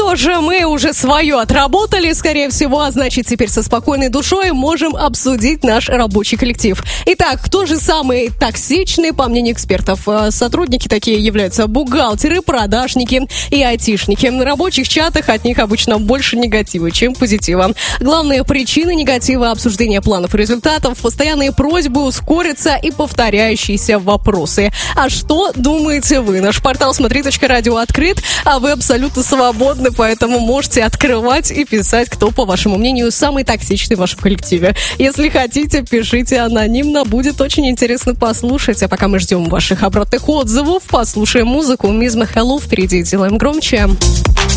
что же, мы уже свое отработали, скорее всего, а значит, теперь со спокойной душой можем обсудить наш рабочий коллектив. Итак, кто же самый токсичный, по мнению экспертов? Сотрудники такие являются бухгалтеры, продажники и айтишники. В рабочих чатах от них обычно больше негатива, чем позитива. Главные причины негатива — обсуждение планов и результатов, постоянные просьбы ускориться и повторяющиеся вопросы. А что думаете вы? Наш портал смотри.радио открыт, а вы абсолютно свободны, поэтому можете открывать и писать, кто, по вашему мнению, самый токсичный в вашем коллективе. Если хотите, пишите анонимно, будет очень интересно послушать. А пока мы ждем ваших обратных отзывов, послушаем музыку. Мизма Hello впереди, делаем громче.